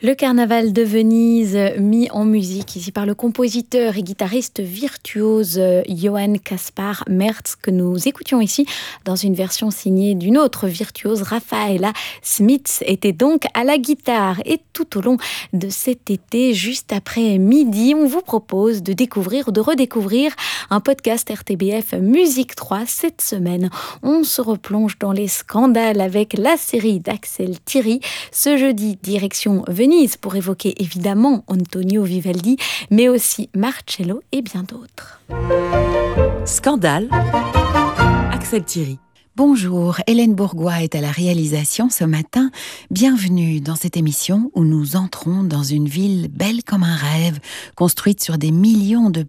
Le carnaval de Venise mis en musique ici par le compositeur et guitariste virtuose Johann Caspar Merz que nous écoutions ici dans une version signée d'une autre virtuose, Raffaella Smith était donc à la guitare. Et tout au long de cet été, juste après midi, on vous propose de découvrir ou de redécouvrir un podcast RTBF Musique 3. Cette semaine, on se replonge dans les scandales avec la série d'Axel Thierry. Ce jeudi, direction Venise pour évoquer évidemment Antonio Vivaldi, mais aussi Marcello et bien d'autres. Scandale, Axel Thierry. Bonjour, Hélène Bourgois est à la réalisation ce matin. Bienvenue dans cette émission où nous entrons dans une ville belle comme un rêve, construite sur des millions de